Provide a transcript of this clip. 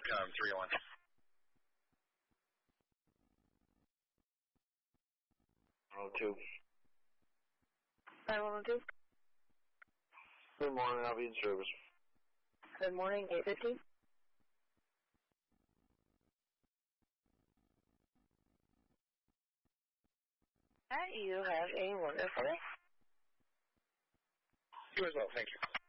301. 102. 912. Good morning, I'll be in service. Good morning, 850. You have a wonderful day. You as well, thank you.